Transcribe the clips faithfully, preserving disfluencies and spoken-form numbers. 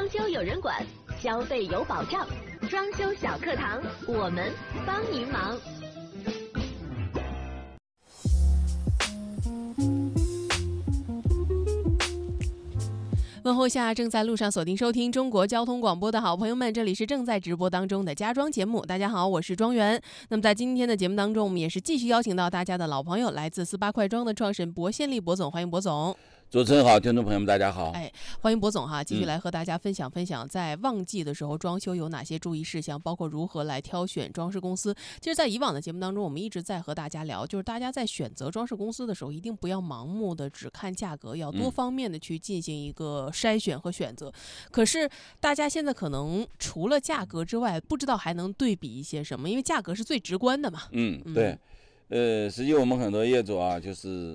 装修有人管，消费有保障。装修小课堂，我们帮您忙。 问候下正在路上锁定收听中国交通广播的好朋友们，这里是正在直播当中的家装节目。大家好，我是庄园。那么在今天的节目当中，我们也是继续邀请到大家的老朋友，来自四八快装的创始人薄宪利薄总，欢迎薄总。 主持人好，听众朋友们大家好。 哎，欢迎薄总哈，继续来和大家分享分享，在旺季的时候装修有哪些注意事项，包括如何来挑选装饰公司。其实，在以往的节目当中，我们一直在和大家聊，就是大家在选择装饰公司的时候，一定不要盲目的只看价格，要多方面的去进行一个筛选和选择。嗯、可是，大家现在可能除了价格之外，不知道还能对比一些什么，因为价格是最直观的嘛。 嗯，对，呃，实际我们很多业主啊，就是。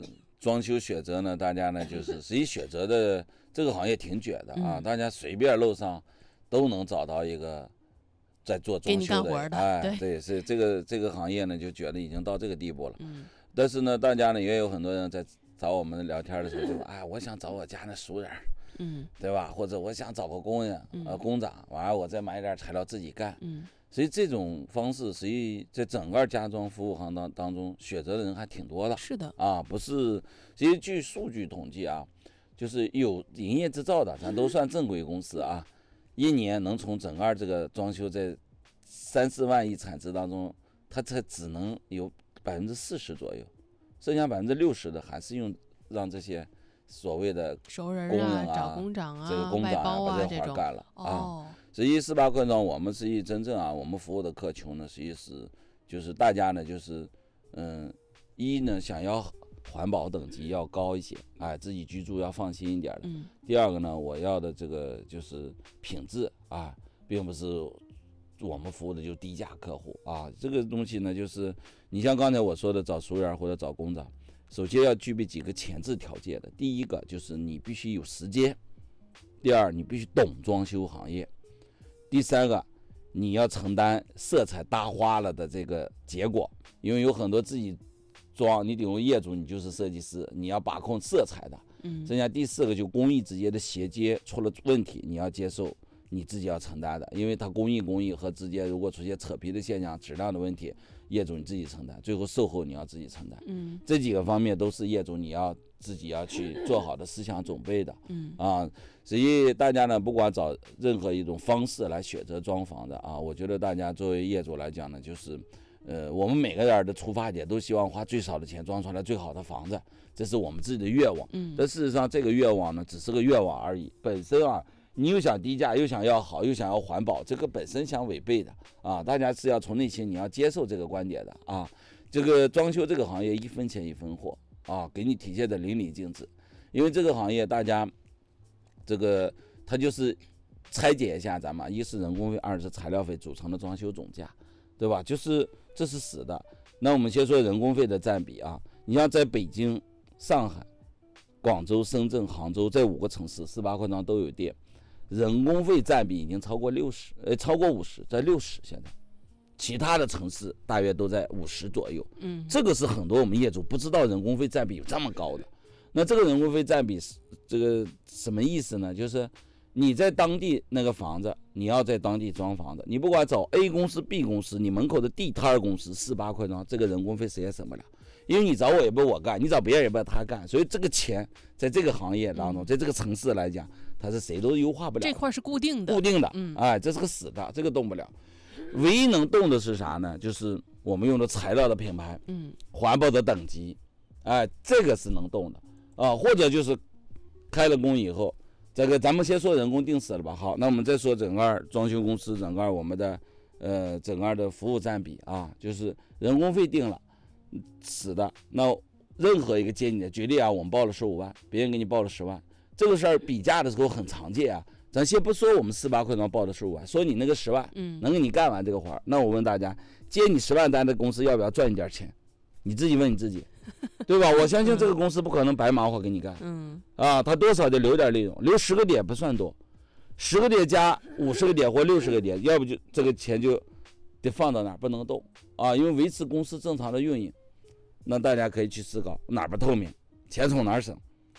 装修选择呢，大家呢就是实际选择的这个行业挺卷的啊，嗯、大家随便路上都能找到一个在做装修的， 的哎， 对， 对，是这个这个行业呢就觉得已经到这个地步了。嗯，但是呢，大家呢也有很多人在找我们聊天的时候就说，哎，我想找我家那熟人，嗯，对吧？或者我想找个工人，嗯、呃，工长，完了我再买点材料自己干，嗯。所以这种方式，实际在整个家装服务行当当中，选择的人还挺多的。 是的， 啊，不是，其实据数据统计啊，就是有营业执照的，咱都算正规公司啊，一年能从整个这个装修在三四万亿产值当中，它才只能有百分之四十左右，剩下百分之六十的还是用让这些所谓的熟人工人啊、 找工长啊、 这个工长啊把这活干了啊。实际四八快装，我们实际真正啊，我们服务的客群呢，实际是就是大家呢，就是嗯，一呢想要环保等级要高一些，哎，自己居住要放心一点的。嗯。第二个呢，我要的这个就是品质啊，并不是我们服务的就低价客户啊。这个东西呢，就是你像刚才我说的找熟人或者找工长，首先要具备几个前置条件的。第一个就是你必须有时间，第二你必须懂装修行业。第三个，你要承担色彩搭花了的这个结果，因为有很多自己装，你顶为业主，你就是设计师，你要把控色彩的。嗯。剩下第四个就工艺之间的衔接出了问题，你要接受，你自己要承担的，因为它工艺工艺和之间如果出现扯皮的现象、质量的问题，业主你自己承担，最后售后你要自己承担。嗯。这几个方面都是业主你要自己要去做好的思想准备的。嗯。啊。所以大家呢，不管找任何一种方式来选择装潢的啊，我觉得大家作为业主来讲呢，就是，呃，我们每个人的出发点都希望花最少的钱装出来最好的房子，这是我们自己的愿望。嗯。但事实上，这个愿望呢，只是个愿望而已。本身啊，你又想低价，又想要好，又想要环保，这个本身相违背的啊。大家是要从内心你要接受这个观点的啊。这个装修这个行业一分钱一分货啊，给你体现的淋漓尽致。因为这个行业大家。这个它就是拆解一下咱们，一是人工费，二是材料费组成的装修总价，对吧？就是这是死的。那我们先说人工费的占比啊，你像在北京、上海、广州、深圳、杭州这五个城市，四八快装都有店，人工费占比已经超过六十，呃，超过五十，在六十现在。其他的城市大约都在五十左右。嗯，这个是很多我们业主不知道人工费占比有这么高的。那这个人工费占比这个什么意思呢？就是你在当地那个房子，你要在当地装房子，你不管找 A 公司 B 公司，你门口的地摊公司四八快装，这个人工费谁也省不了，因为你找我也不我干，你找别人也不他干，所以这个钱在这个行业当中，在这个城市来讲，它是谁都优化不了， 这块是固定的， 固定的，嗯，哎，这是个死的，这个动不了。唯一能动的是啥呢？就是我们用的材料的品牌，嗯，环保的等级，哎，这个是能动的。啊，或者就是开了工以后，这个咱们先说人工定死了吧。好，那我们再说整个装修公司整个我们的呃整个的服务占比啊，就是人工费定了死的，那任何一个接你的，举例啊，我们报了十五万，别人给你报了十万，这个事儿比价的时候很常见啊。咱先不说我们四八快装报的十五万，说你那个十万，嗯，能给你干完这个活儿，那我问大家，接你十万单的公司要不要赚一点钱？你自己问你自己。对吧？我相信这个公司不可能白忙活给你干，嗯，啊，他多少得留点利润，留十个点不算多，十个点加五十个点或六十个点，要不就这个钱就得放到哪儿不能动啊，因为维持公司正常的运营，那大家可以去思考哪儿不透明，钱从哪儿省，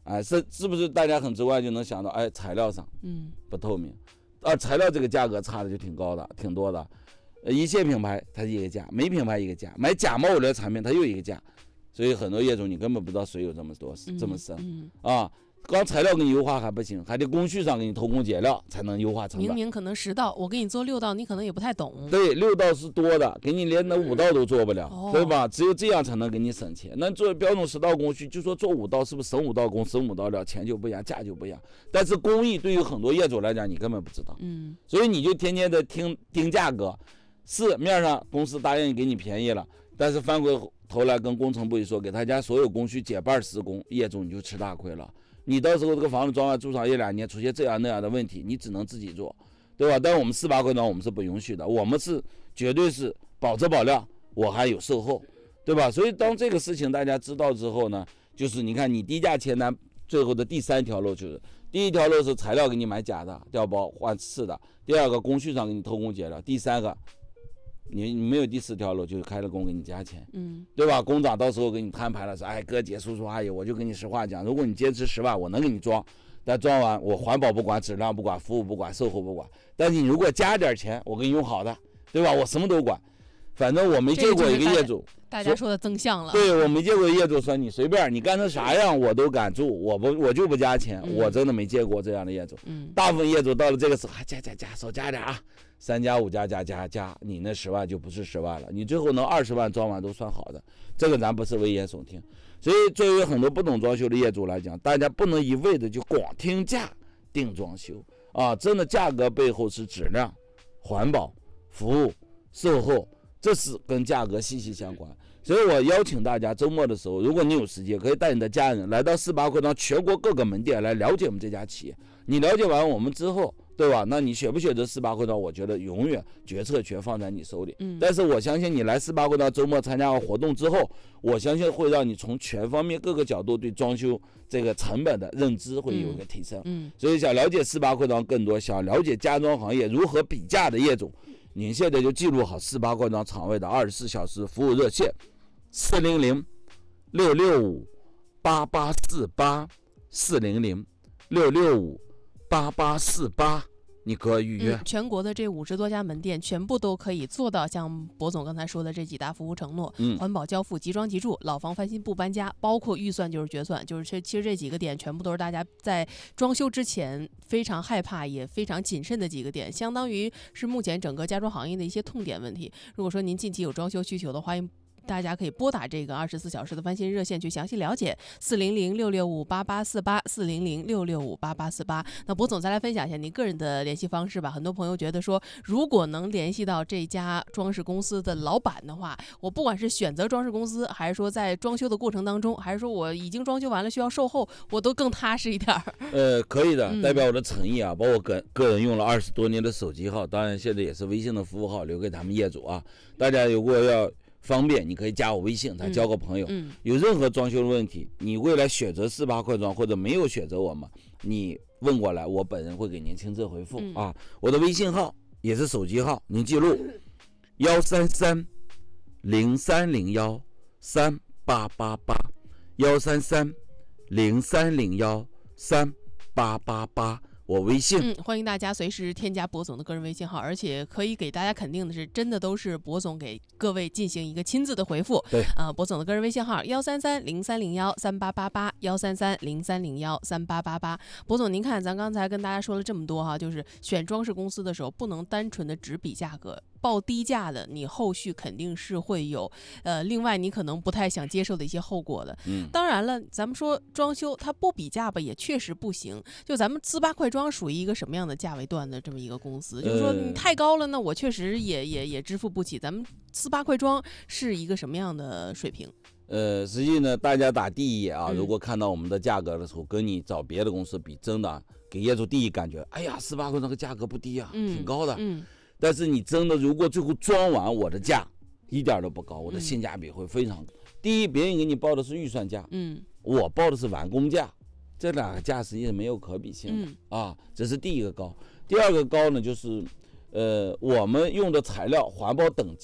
哎，是是不是大家很直观就能想到，哎，材料上， 嗯， 不透明，而材料这个价格差的就挺高的，挺多的。呃，一线品牌它是一个价，没品牌一个价，买假冒伪劣产品它又一个价，所以很多业主你根本不知道水有这么多，这么深、 嗯嗯、啊。光材料给你优化还不行，还得工序上给你偷工减料才能优化成本。 明明可能十道，我给你做六道，你可能也不太懂。 对，六道是多的，给你连那五道都做不了， 哦、 对吧？只有这样才能给你省钱。那做标准十道工序，就说做五道是不是省五道工，省五道料，钱就不一样，价就不一样。但是工艺对于很多业主来讲，你根本不知道， 嗯， 所以你就天天的听盯价格，是面上公司答应给你便宜了，但是翻回头来跟工程部一说，给他家所有工序减半施工，业主你就吃大亏了。你到时候这个房子装完住上一两年，出现这样那样的问题，你只能自己做，对吧？但是我们四八快装我们是不允许的，我们是绝对是保质保量，我还有售后，对吧？所以当这个事情大家知道之后呢，就是你看你低价签单最后的第三条路，就是第一条路是材料给你买假的调包换次的，第二个工序上给你偷工减料，第三个你你没有第四条路，就是开了工给你加钱， 嗯， 对吧？工长到时候给你摊牌了，说，哎，哥姐叔叔阿姨，我就跟你实话讲，如果你坚持十万，我能给你装，但装完我环保不管，质量不管，服务不管，售后不管。但是你如果加点钱，我给你用好的，对吧？我什么都管。反正我没见过一个业主， 大家说的增项了。 对，我没见过业主说你随便，你干成啥样我都敢住，我不我就不加钱， 嗯、 我真的没见过这样的业主。 嗯， 大部分业主到了这个时候，啊、加加加，少加点啊。三加五加加加加，你那十万就不是十万了，你最后能二十万装完都算好的，这个咱不是危言耸听。所以作为很多不懂装修的业主来讲，大家不能一味的就光听价定装修啊，真的价格背后是质量、环保、服务、售后，这是跟价格息息相关。所以我邀请大家周末的时候，如果你有时间，可以带你的家人来到四八快装全国各个门店来了解我们这家企业。你了解完我们之后，对吧？那你选不选择四八快装，我觉得永远决策权放在你手里。 嗯， 但是我相信你来四八快装周末参加完活动之后，我相信会让你从全方面各个角度对装修这个成本的认知会有一个提升。 嗯， 所以想了解四八快装更多，想了解家装行业如何比价的业主，您现在就记录好四八快装厂位的二十四小时服务热线：四零零六六五八八四八，四零零六六五八八四八，你可以预约、 嗯。全国的这五十多家门店全部都可以做到像博总刚才说的这几大服务承诺： 嗯， 环保交付、即装即住、老房翻新不搬家，包括预算就是决算，就是这其实这几个点全部都是大家在装修之前非常害怕也非常谨慎的几个点，相当于是目前整个家装行业的一些痛点问题。如果说您近期有装修需求的话，大家可以拨打这个二十四小时的翻新热线去详细了解，四零零六六五八八四八，四零零六六五八八四八。那博总再来分享一下您个人的联系方式吧。很多朋友觉得说，如果能联系到这家装饰公司的老板的话，我不管是选择装饰公司，还是说在装修的过程当中，还是说我已经装修完了需要售后，我都更踏实一点。 呃，可以的， 嗯、 代表我的诚意啊，把我个个人用了二十多年的手机号，当然现在也是微信的服务号，留给他们业主啊。大家如果要方便，你可以加我微信，再交个朋友、 嗯嗯、 有任何装修的问题，你未来选择四八快装或者没有选择我们，你问过来，我本人会给您亲自回复、 嗯、 啊。我的微信号也是手机号，您记录幺三三零三零幺三八八八，幺三三零三零幺三八八八。我微信， 嗯，欢迎大家随时添加博总的个人微信号，而且可以给大家肯定的是，真的都是博总给各位进行一个亲自的回复。 对， 啊、呃，博总的个人微信号幺三三零三零幺三八八八，幺三三零三零幺三八八八。博总，您看，咱刚才跟大家说了这么多哈，就是选装饰公司的时候，不能单纯的只比价格。报低价的，你后续肯定是会有，呃，另外你可能不太想接受的一些后果的。 嗯， 当然了，咱们说装修它不比价吧，也确实不行。就咱们四八快装属于一个什么样的价位段的这么一个公司？就是说你太高了呢，我确实也也也支付不起。咱们四八快装是一个什么样的水平？ 呃，实际呢，大家打第一眼啊、 嗯， 如果看到我们的价格的时候，跟你找别的公司比，真的给业主第一感觉，哎呀，四八快装个价格不低啊， 嗯、 挺高的。 嗯。 但是你真的如果最后装完，我的价一点都不高，我的性价比会非常高。嗯、第一，别人给你报的是预算价， 嗯， 我报的是完工价，这两个价实际是没有可比性的、 嗯、 啊。这是第一个高。第二个高呢，就是呃，我们用的材料环保等级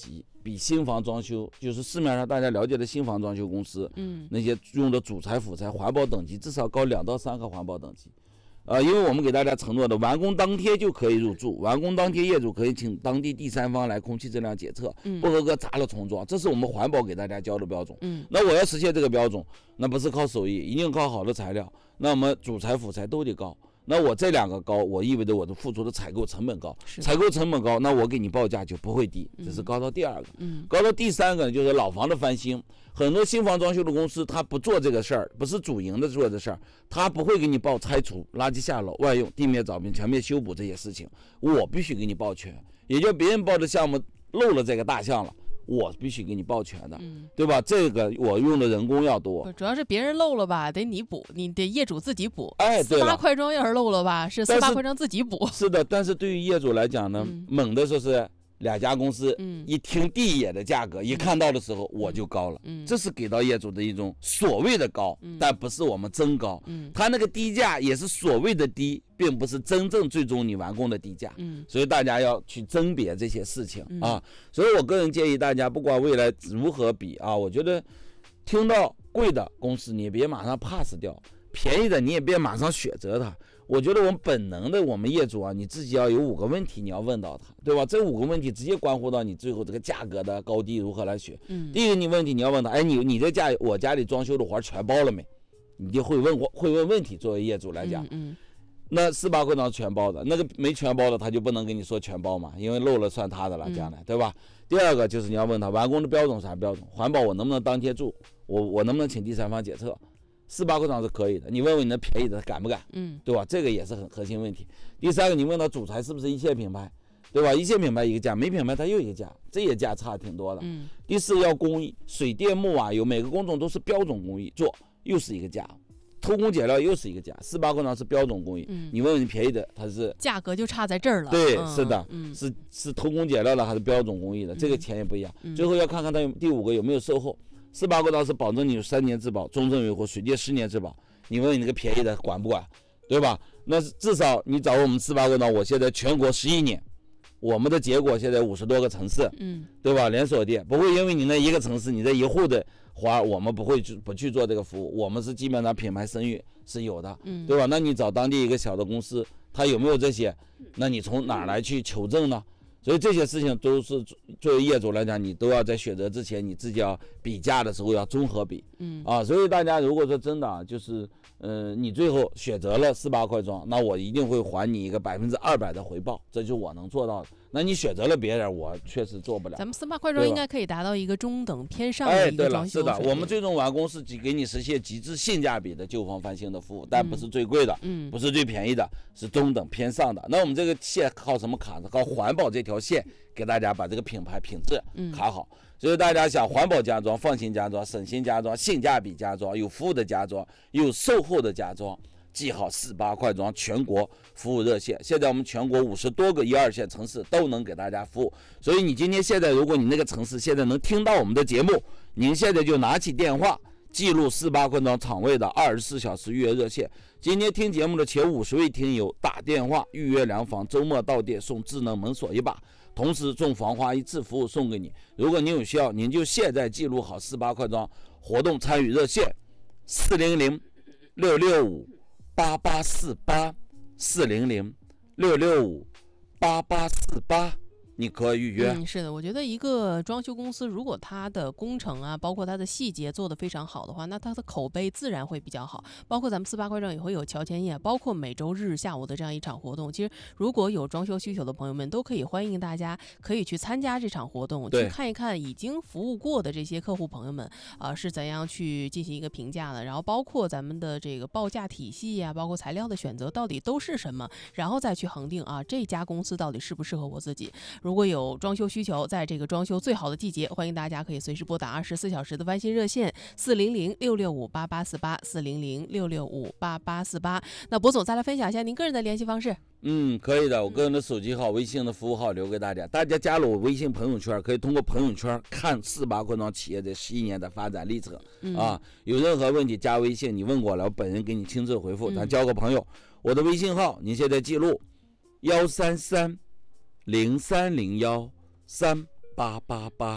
比新房装修，就是市面上大家了解的新房装修公司， 嗯， 那些用的主材、辅材环保等级至少高两到三个环保等级。呃，因为我们给大家承诺的，完工当天就可以入住，完工当天业主可以请当地第三方来空气质量检测， 嗯、 不合格砸了重装，这是我们环保给大家交的标准。 嗯， 那我要实现这个标准，那不是靠手艺，一定靠好的材料。那我们主材辅材都得高。那我这两个高，我意味着我的付出的采购成本高，采购成本高，那我给你报价就不会低，这是高到第二个。 嗯， 高到第三个就是老房的翻新，很多新房装修的公司他不做这个事儿，不是主营的做这事儿，他不会给你报拆除、垃圾下楼、外用、地面凿平、墙面修补这些事情，我必须给你报全，也就别人报的项目漏了这个大项了。我必须给你报全的， 嗯、 对吧？这个我用的人工要多， 主要是别人漏了吧，得你补，你得业主自己补。 哎，对了， 四八快装要是漏了吧，是四八快装自己补。 是的，但是对于业主来讲呢， 嗯、 猛的说是两家公司， 嗯、 一听第一眼的价格，嗯、一看到的时候我就高了， 嗯、 这是给到业主的一种所谓的高， 嗯、但不是我们真高。 嗯、 他那个低价也是所谓的低，并不是真正最终你完工的低价。 嗯， 所以大家要去甄别这些事情、 嗯、 啊。所以我个人建议大家，不管未来如何比啊，我觉得听到贵的公司你也别马上 pass 掉，便宜的你也别马上选择它。我觉得我们本能的，我们业主啊，你自己要有五个问题你要问到他，对吧？这五个问题直接关乎到你最后这个价格的高低如何来选。 嗯， 第一个你问题你要问他，哎，你你这家我家里装修的活全包了没？你就会问会问问题。作为业主来讲， 嗯，嗯那四八快装全包的，那个没全包的他就不能跟你说全包嘛，因为漏了算他的了，将来、嗯、对吧？第二个就是你要问他完工的标准啥标准，环保我能不能当天住，我我能不能请第三方检测？四八快装是可以的，你问问你那便宜的他敢不敢？ 嗯， 对吧？这个也是很核心问题。第三个，你问他主材是不是一线品牌，对吧？一线品牌一个价，没品牌它又一个价，这些价差挺多的。 嗯。 第四要工艺，水电木瓦油每个工种都是标准工艺做，又是一个价。偷工减料又是一个价，四八快装是标准工艺， 嗯、 你问问你便宜的，它是价格就差在这儿了。 对， 嗯、 是的， 嗯、 是是偷工减料的还是标准工艺的， 嗯、 这个钱也不一样。 嗯、 最后要看看它有第五个有没有售后，四八快装是保证你有三年质保、终身维护、水电十年质保。你问你那个便宜的管不管，对吧？那至少你找我们四八快装，我现在全国十一年，我们的结果现在五十多个城市， 嗯， 对吧？连锁店不会因为你那一个城市你这一户的花，我们不会去不去做这个服务，我们是基本上品牌声誉是有的， 嗯， 对吧？那你找当地一个小的公司，他有没有这些？那你从哪来去求证呢？所以这些事情都是作为业主来讲，你都要在选择之前，你自己要比价的时候要综合比， 嗯啊，所以大家如果说真的啊，就是，呃，你最后选择了四八快装，那我一定会还你一个百分之二百的回报，这就是我能做到的。那你选择了别人，我确实做不了。 咱们四八快装应该可以达到一个中等偏上的一个装修水平。 哎，对了，是的，我们最终完工是给你实现极致性价比的旧房翻新的服务，但不是最贵的， 嗯， 不是最便宜的，是中等偏上的。那我们这个线靠什么卡呢？靠环保这条线给大家把这个品牌品质卡好。嗯，所以大家想环保家装、放心家装、省心家装、性价比家装、有服务的家装、有售后的家装，记好四八快装全国服务热线。现在我们全国五十多个一二线城市都能给大家服务。所以你今天现在，如果你那个城市现在能听到我们的节目，您现在就拿起电话记录四八快装厂位的二十四小时预约热线。今天听节目的前五十位听友打电话预约两房，周末到店送智能门锁一把，同时送防滑一次服务送给你。如果您有需要，您就现在记录好四八快装活动参与热线四零零六六五八八四八四零零六六五八八四八。你可以预约。 嗯，是的，我觉得一个装修公司如果它的工程啊，包括它的细节做得非常好的话，那它的口碑自然会比较好。包括咱们四八快装也会有乔前夜，包括每周日下午的这样一场活动。其实如果有装修需求的朋友们，都可以欢迎大家可以去参加这场活动，去看一看已经服务过的这些客户朋友们啊、呃、是怎样去进行一个评价的，然后包括咱们的这个报价体系呀、啊，包括材料的选择到底都是什么，然后再去恒定啊这家公司到底适不适合我自己。如果有装修需求，在这个装修最好的季节，欢迎大家可以随时拨打二十四小时的翻新热线四零零六六五八八四八四零零六六五八八四八。那博总再来分享一下您个人的联系方式。 嗯，可以的，我个人的手机号、微信的服务号留给大家，大家加入我微信朋友圈，可以通过朋友圈看四八快装企业这十一年的发展历程、嗯、啊。有任何问题加微信，你问过来，我本人给你亲自回复，咱交个朋友。嗯、我的微信号您现在记录幺三三零三零幺三八八八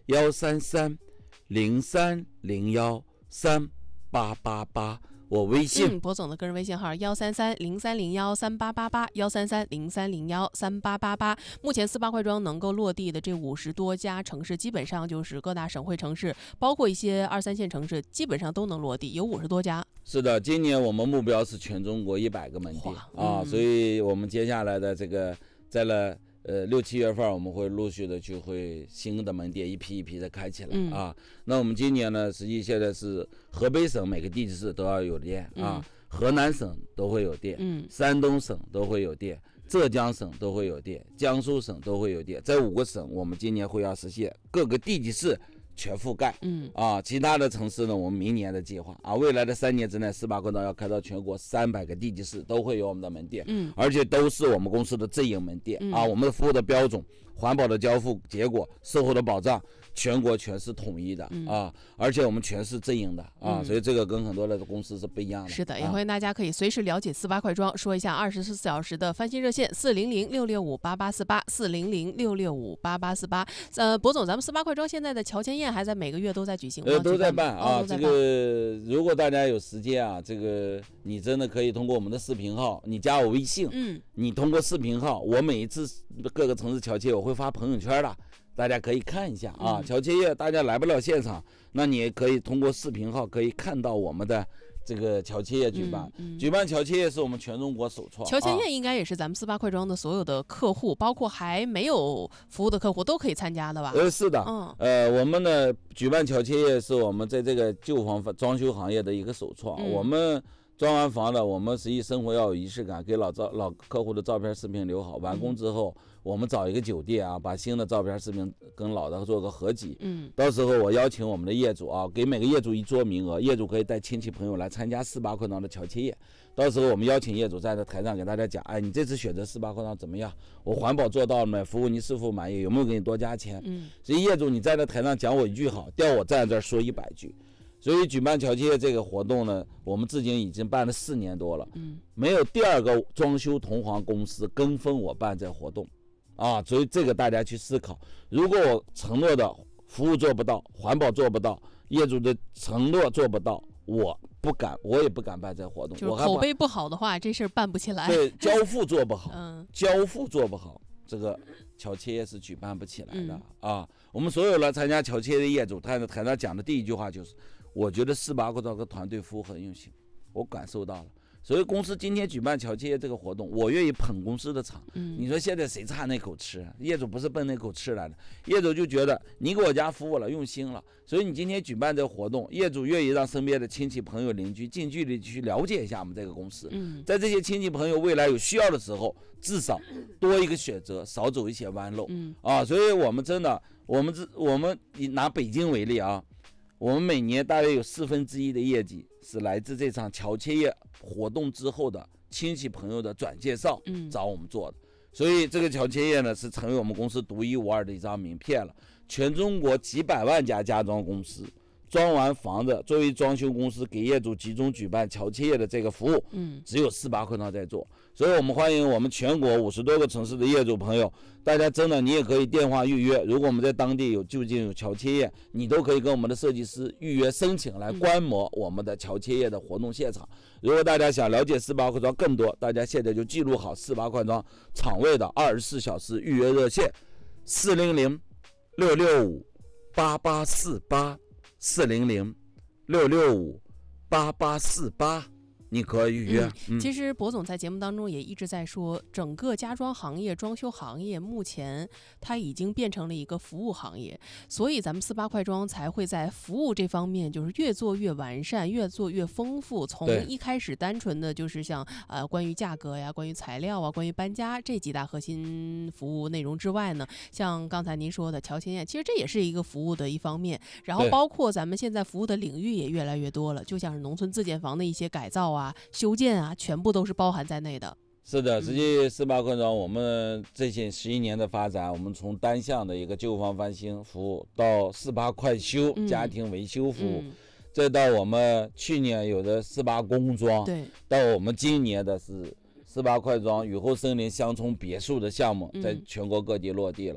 幺三三零三零幺三八八八。我微信， 嗯，博总的个人微信号幺三三零三零幺三八八八，幺三三零三零幺三八八八。目前四八快装能够落地的这五十多家城市，基本上就是各大省会城市，包括一些二三线城市，基本上都能落地，有五十多家。 是的，今年我们目标是全中国一百个门店啊、嗯，所以我们接下来的这个在了。呃，六七月份我们会陆续的就会新的门店一批一批的开起来、嗯、啊。那我们今年呢，实际现在是河北省每个地级市都要有店啊、嗯，河南省都会有店，嗯，山东省都会有店，浙江省都会有店，江苏省都会有店。这五个省我们今年会要实现各个地级市全覆盖，嗯啊，其他的城市呢，我们明年的计划啊，未来的三年之内，四八快装要开到全国三百个地级市都会有我们的门店，嗯，而且都是我们公司的直营门店、嗯、啊，我们的服务的标准、环保的交付结果、售后的保障，全国全是统一的、嗯、啊，而且我们全是直营的啊、嗯，所以这个跟很多的公司是不一样的。 是的，也欢迎大家可以随时了解四八快装，说一下二十四小时的翻新热线四零零六六五八八四八四零零六六五八八四八。呃，博总，咱们四八快装现在的乔迁宴还在每个月都在举行吗？ 呃，都在办啊、 哦。 这个如果大家有时间啊，这个你真的可以通过我们的视频号，你加我微信，嗯，你通过视频号，我每一次各个城市乔迁我会发朋友圈的。大家可以看一下啊，乔迁宴大家来不了现场，那你也可以通过视频号可以看到我们的这个乔迁宴举办、嗯嗯。举办乔迁宴是我们全中国首创。 乔迁宴应该也是咱们四八快装的所有的客户，包括还没有服务的客户都可以参加的吧？ 呃，是的，嗯，呃，我们呢举办乔迁宴是我们在这个旧房装修行业的一个首创。嗯、我们装完房了，我们实际生活要有仪式感，给老照老客户的照片、视频留好，完工之后。嗯，我们找一个酒店啊，把新的照片、视频跟老的做个合集。嗯，到时候我邀请我们的业主啊，给每个业主一桌名额，业主可以带亲戚朋友来参加四八快装的乔迁宴。到时候我们邀请业主站在台上给大家讲，哎，你这次选择四八快装怎么样？我环保做到了没？服务你是否满意？有没有给你多加钱？嗯，所以业主你站在台上讲我一句好，调我站在这儿说一百句。所以举办乔迁宴这个活动呢，我们至今已经办了四年多了。嗯，没有第二个装修同行公司跟风我办这活动。啊，所以这个大家去思考，如果我承诺的服务做不到，环保做不到，业主的承诺做不到，我不敢，我也不敢办这个活动。 就是口碑不好的话，这事儿办不起来。 对，交付做不好，嗯，交付做不好，这个乔迁宴是举办不起来的、嗯、啊。我们所有来参加乔迁的业主，他在台上讲的第一句话就是，我觉得四八快装团队服务很用心，我感受到了。所以公司今天举办乔迁宴这个活动，我愿意捧公司的场。嗯，你说现在谁差那口吃？业主不是奔那口吃来的，业主就觉得你给我家服务了，用心了。所以你今天举办这个活动，业主愿意让身边的亲戚朋友邻居近距离去了解一下我们这个公司。嗯，在这些亲戚朋友未来有需要的时候，至少多一个选择，少走一些弯路。嗯，啊，所以我们真的，我们这我们以拿北京为例啊。我们每年大约有四分之一的业绩是来自这场乔迁宴活动之后的亲戚朋友的转介绍，找我们做的。所以这个乔迁宴呢，是成为我们公司独一无二的一张名片了。全中国几百万家家装公司装完房子，作为装修公司给业主集中举办乔迁宴的这个服务，嗯，只有四八快装在做。所以我们欢迎我们全国五十多个城市的业主朋友，大家真的你也可以电话预约。如果我们在当地有就近有乔迁宴，你都可以跟我们的设计师预约申请来观摩我们的乔迁宴的活动现场。如果大家想了解四八快装更多，大家现在就记录好四八快装场位的二十四小时预约热线：四零零六六五八八四八四零零六六五八八四八。你可以预约、 嗯。其实博总在节目当中也一直在说，整个家装行业、装修行业目前它已经变成了一个服务行业，所以咱们四八快装才会在服务这方面就是越做越完善，越做越丰富。从一开始单纯的就是像呃关于价格呀、关于材料啊、关于搬家这几大核心服务内容之外呢，像刚才您说的乔迁宴，其实这也是一个服务的一方面。然后包括咱们现在服务的领域也越来越多了，就像是农村自建房的一些改造啊、修建啊，全部都是包含在内的。 是的，实际四八快装我们这些十一年的发展，我们从单向的一个旧房翻新服务到四八快修、嗯、家庭维修服务、嗯，再到我们去年有的四八工装，对，到我们今年的是四八快装雨后森林乡村别墅的项目，在全国各地落地了。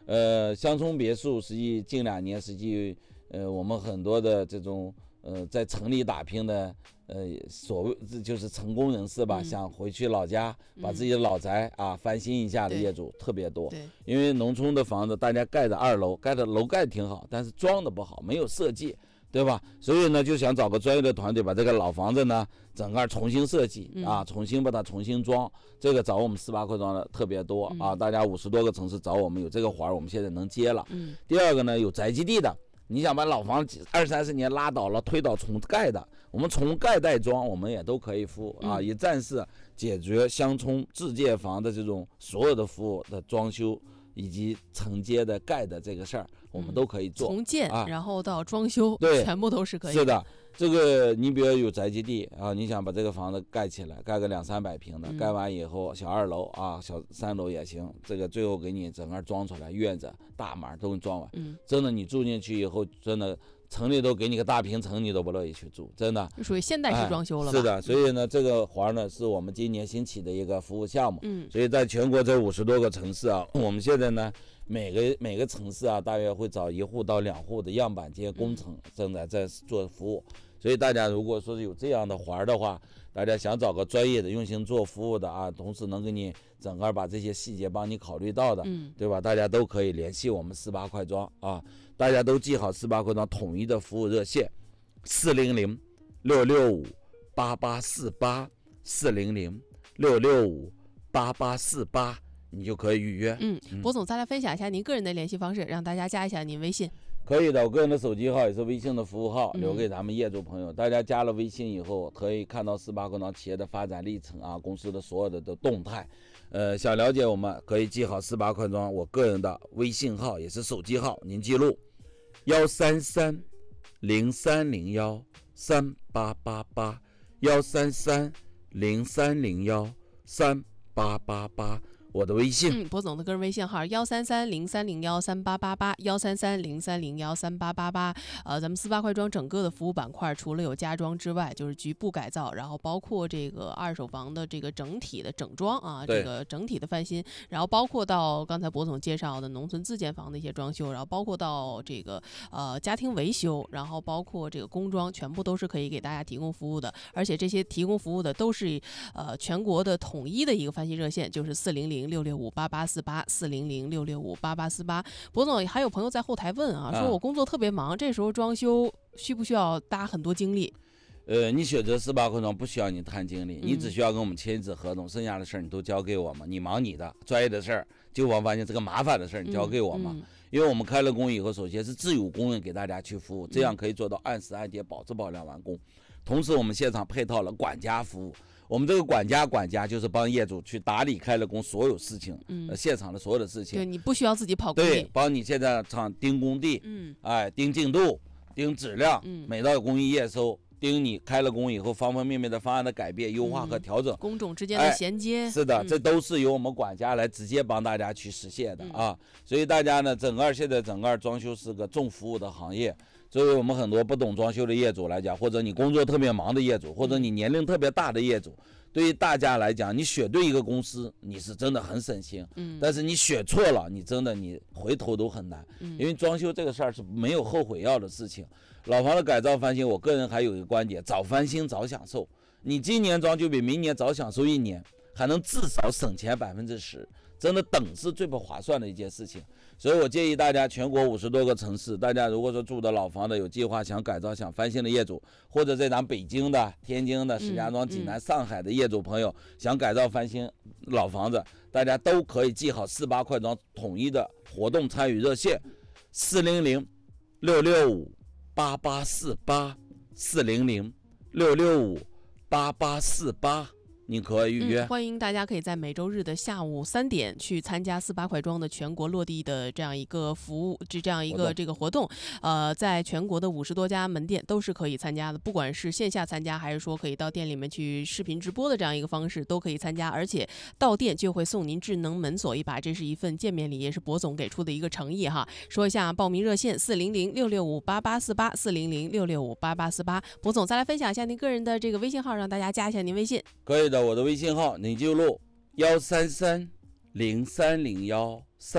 呃，乡村别墅实际近两年实际呃我们很多的这种呃在城里打拼的呃所谓就是成功人士吧，嗯、想回去老家把自己的老宅啊翻新一下的业主特别多。 对， 因为农村的房子大家盖的二楼，盖的楼盖挺好，但是装的不好，没有设计。对吧？所以呢，就想找个专业的团队把这个老房子呢，整个重新设计啊，重新把它重新装。这个找我们四八快装的特别多啊，大家五十多个城市找我们有这个活儿，我们现在能接了。第二个呢，有宅基地的，你想把老房子二三十年拉倒了，推倒重盖的，我们重盖带装，我们也都可以服务啊，也暂时解决乡村自建房的这种所有的服务的装修。以及承接的盖的这个事儿，我们都可以做。 从建、啊、然后到装修， 对， 全部都是可以的。 是的，这个你比如有宅基地啊，你想把这个房子盖起来，盖个两三百平的，嗯、盖完以后小二楼啊，小三楼也行，这个最后给你整个装出来，院子大门都给你装完。嗯，真的，你住进去以后，真的。城里都给你个大平层，你都不乐意去住，真的属于现代式装修了吧、 哎、是的，所以呢，这个活呢是我们今年新起的一个服务项目。嗯，所以在全国这五十多个城市啊，我们现在呢每个每个城市啊，大约会找一户到两户的样板间工程正在在做服务。所以大家如果说是有这样的活的话，大家想找个专业的用心做服务的啊，同时能给你整个把这些细节帮你考虑到的，嗯，对吧？大家都可以联系我们四八快装啊，大家都记好四八快装统一的服务热线：四零零六六五八八四八，四零零六六五八八四八，你就可以预约。 嗯，博总再来分享一下您个人的联系方式，让大家加一下您微信。 可以的，我个人的手机号也是微信的服务号，留给咱们业主朋友。嗯、大家加了微信以后，可以看到四八快装企业的发展历程啊，公司的所有的的动态。呃，想了解我们，可以记好四八快装我个人的微信号，也是手机号，您记录：幺三三零三零幺三八八八，幺三三零三零幺三八八八。我的微信， 嗯，博总的个人微信号幺三三零三零幺三八八八，幺三三零三零幺三八八八。呃，咱们四八快装整个的服务板块，除了有家装之外，就是局部改造，然后包括这个二手房的这个整体的整装啊，这个整体的翻新，然后包括到刚才博总介绍的农村自建房的一些装修，然后包括到这个呃家庭维修，然后包括这个工装，全部都是可以给大家提供服务的。而且这些提供服务的都是呃全国的统一的一个翻新热线，就是四零零六六五八八四八，四零零六六五八八四八。博总还有朋友在后台问啊，说我工作特别忙，这时候装修需不需要搭很多精力？ 呃，你选择四八快装不需要你摊精力，你只需要跟我们签一纸合同，剩下的事儿你都交给我们，你忙你的，专业的事儿就我发现这个麻烦的事儿你交给我们。嗯嗯因为我们开了工以后，首先是自有工人给大家去服务，这样可以做到按时按点保质保量完工。同时我们现场配套了管家服务，我们这个管家管家就是帮业主去打理开了工所有事情，嗯，呃、现场的所有的事情， 对你不需要自己跑工地， 对，帮你现在场盯工地，嗯，哎，盯进度，盯质量，嗯，每到工艺验收。盯你开了工以后方方面面的方案的改变、优化和调整， 嗯、工种之间的衔接、 哎，是的，这都是由我们管家来直接帮大家去实现的、嗯、啊。所以大家呢，整个现在整个装修是个重服务的行业。作为我们很多不懂装修的业主来讲，或者你工作特别忙的业主，或者你年龄特别大的业主，对于大家来讲，你选对一个公司，你是真的很省心。嗯，但是你选错了，你真的你回头都很难。嗯，因为装修这个事儿是没有后悔药的事情。老房的改造翻新，我个人还有一个观点：早翻新早享受。你今年装就比明年早享受一年，还能至少省钱百分之十，真的等是最不划算的一件事情。所以我建议大家，全国五十多个城市，大家如果说住的老房的有计划想改造、想翻新的业主，或者在咱北京的、天津的、石家庄、济南、上海的业主朋友想改造翻新老房子，大家都可以记好四八快装统一的活动参与热线：四零零六六五八八四八，四零零六六五八八四八。你可以预约、 嗯，欢迎大家可以在每周日的下午三点去参加四八快装的全国落地的这样一个服务，这这样一个这个活动。呃，在全国的五十多家门店都是可以参加的，不管是线下参加，还是说可以到店里面去视频直播的这样一个方式，都可以参加。而且到店就会送您智能门锁一把，这是一份见面礼，也是博总给出的一个诚意哈。说一下报名热线：四零零六六五八八四八，四零零六六五八八四八。博总再来分享一下您个人的这个微信号，让大家加一下您微信。 可以的。我的微信号你记录：幺三三零三零幺三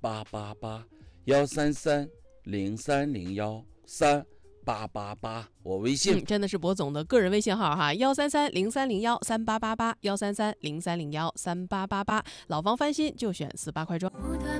八八八，幺三三零三零幺三八八八，我微信、 嗯、真的是博总的个人微信号哈，幺三三零三零幺三八八八，幺三三零三零幺三八八八，老房翻新就选四八快装。